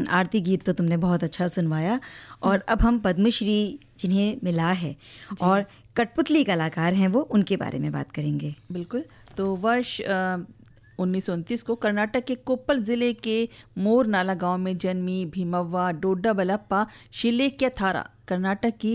आरती गीत तो तुमने बहुत अच्छा सुनवाया। और अब हम पद्मश्री जिन्हें मिला है और कठपुतली कलाकार हैं वो, उनके बारे में बात करेंगे। बिल्कुल। तो वर्ष 1929 को कर्नाटक के कोप्पल जिले के मोर नाला गांव में जन्मी भीमव्वा डोड्डा बलप्पा शिलेक्य थारा कर्नाटक की